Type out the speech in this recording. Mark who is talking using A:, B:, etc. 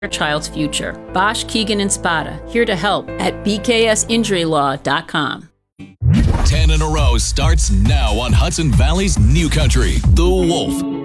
A: your child's future. Bosch, Keegan, and Spada, here to help at bksinjurylaw.com.
B: 10 in a row starts now on Hudson Valley's New Country, The Wolf.